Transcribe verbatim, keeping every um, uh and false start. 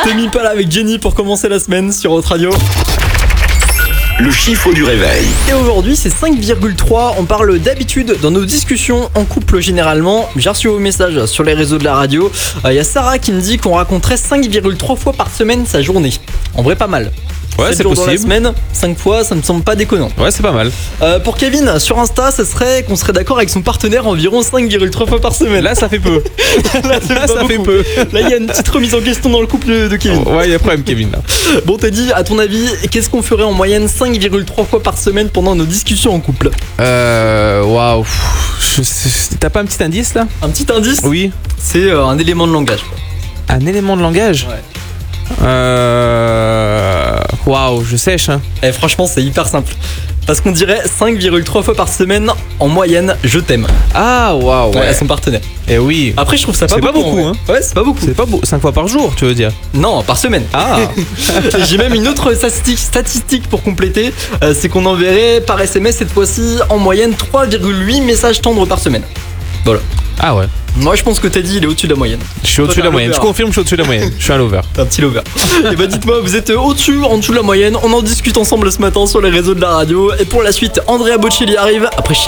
Temi pas là avec Jenny pour commencer la semaine sur Haute Radio. Le chiffre du réveil. Et aujourd'hui c'est cinq virgule trois, on parle d'habitude dans nos discussions en couple généralement. J'ai reçu vos messages sur les réseaux de la radio. Il euh, y a Sarah qui me dit qu'on raconterait cinq virgule trois fois par semaine sa journée. En vrai pas mal. Ouais, sept c'est jours possible. dans la semaine, cinq fois, ça me semble pas déconnant. Ouais, c'est pas mal. Euh, pour Kevin, sur Insta, ça serait qu'on serait d'accord avec son partenaire environ cinq virgule trois fois par semaine. Là, ça fait peu. Là, c'est Là, pas ça fait beaucoup. peu. Là, il y a une petite remise en question dans le couple de Kevin. Ouais, il y a problème, Kevin, là. Bon, t'as dit, à ton avis, qu'est-ce qu'on ferait en moyenne cinq virgule trois fois par semaine pendant nos discussions en couple? Euh. Waouh. Je sais- T'as pas un petit indice, là? Un petit indice, Oui. c'est euh, un élément de langage. Un élément de langage? Ouais. Euh. Waouh, je sèche, hein. Et franchement, c'est hyper simple. Parce qu'on dirait cinq virgule trois fois par semaine en moyenne, je t'aime. Ah, waouh, Ouais, ouais. à son partenaire. Eh oui. Après, je trouve ça pas C'est pas beaucoup. beaucoup, en vrai. hein. Ouais, c'est pas beaucoup. C'est pas beau. cinq fois par jour, tu veux dire? Non, par semaine. Ah. Et j'ai même une autre statistique, statistique pour compléter, euh, c'est qu'on enverrait par S M S cette fois-ci en moyenne trois virgule huit messages tendres par semaine. Voilà. Ah ouais. Moi je pense que Teddy il est au-dessus de la moyenne. Je suis au-dessus de la moyenne. Je confirme, je suis au-dessus de la moyenne. Je suis un lover. T'es un petit lover. Et bah dites-moi, vous êtes au-dessus, en dessous de la moyenne. On en discute ensemble ce matin sur les réseaux de la radio. Et pour la suite, Andrea Bocelli arrive après